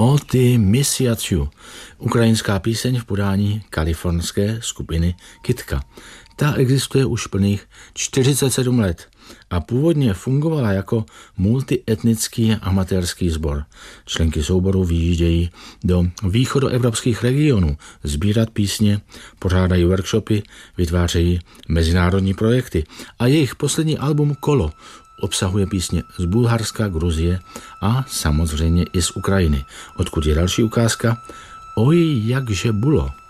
O ty Misiaciu, ukrajinská píseň v podání kalifornské skupiny Kitka. Ta existuje už plných 47 let a původně fungovala jako multietnický amatérský sbor. Členky souboru vyjíždějí do východoevropských regionů sbírat písně, pořádají workshopy, vytvářejí mezinárodní projekty a jejich poslední album Kolo obsahuje písně z Bulharska, Gruzie a samozřejmě i z Ukrajiny, odkud je další ukázka Oj, jakže bylo.